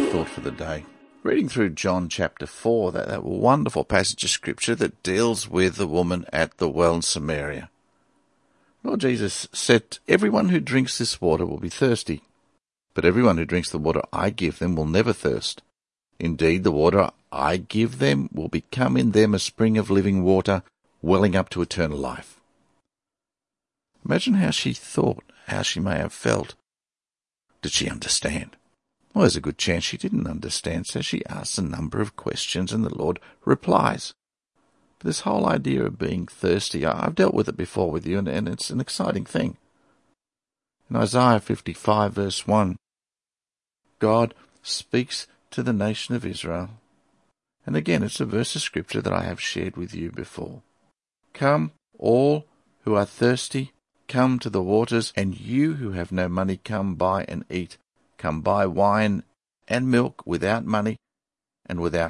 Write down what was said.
thought for the day. Reading through John chapter 4, that wonderful passage of scripture that deals with the woman at the well in Samaria. Lord Jesus said, "Everyone who drinks this water will be thirsty, but everyone who drinks the water I give them will never thirst. Indeed, the water I give them will become in them a spring of living water, welling up to eternal life." Imagine how she thought, how she may have felt. Did she understand? Well, there's a good chance she didn't understand, so she asks a number of questions and the Lord replies. But this whole idea of being thirsty, I've dealt with it before with you, and it's an exciting thing. In Isaiah 55 verse 1, God speaks to the nation of Israel. And again, it's a verse of scripture that I have shared with you before. "Come, all who are thirsty, come to the waters, and you who have no money, come buy and eat. Come buy wine and milk without money and without